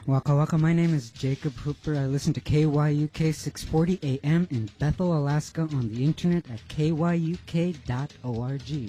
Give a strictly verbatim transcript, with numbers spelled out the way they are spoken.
Waka waka, my name is Jacob Hooper. I listen to K Y U K six forty A M in Bethel, Alaska on the internet at K Y U K dot org.